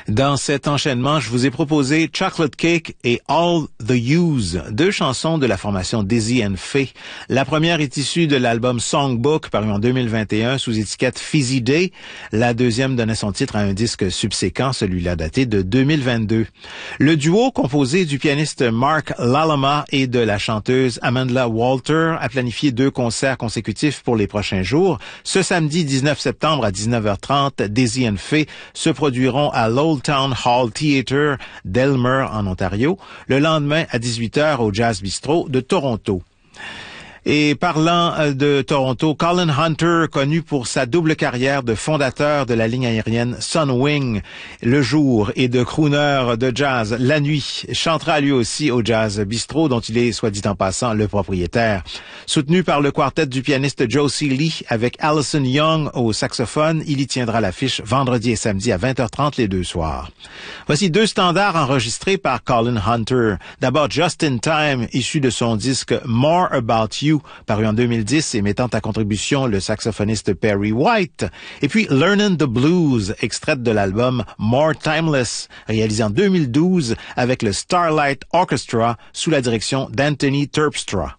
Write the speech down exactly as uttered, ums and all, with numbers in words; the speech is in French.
Dans cet enchaînement, je vous ai proposé Chocolate Cake et All the Use, deux chansons de la formation Dizzy and Faye. La première est issue de l'album Songbook, paru en deux mille vingt et un sous étiquette Fizzy Day. La deuxième donnait son titre à un disque subséquent, celui-là daté de deux mille vingt-deux. Le duo, composé du pianiste Mark Lalama et de la chanteuse Amanda Walter, a planifié deux concerts consécutifs pour les prochains jours. Ce samedi dix-neuf septembre à dix-neuf heures trente, Dizzy and Faye se produiront à l'Old Town Hall Theatre d'Elmer en Ontario, le lendemain à dix-huit heures au Jazz Bistro de Toronto. Et parlant de Toronto, Colin Hunter, connu pour sa double carrière de fondateur de la ligne aérienne Sunwing le jour et de crooner de jazz la nuit, chantera lui aussi au Jazz Bistro, dont il est, soit dit en passant, le propriétaire. Soutenu par le quartet du pianiste Josie Lee avec Alison Young au saxophone, il y tiendra l'affiche vendredi et samedi à vingt heures trente les deux soirs. Voici deux standards enregistrés par Colin Hunter. D'abord Just in Time, issu de son disque More About You, paru en deux mille dix et mettant à contribution le saxophoniste Perry White. Et puis Learnin' the Blues, extraite de l'album More Timeless, réalisé en deux mille douze avec le Starlight Orchestra sous la direction d'Anthony Terpstra.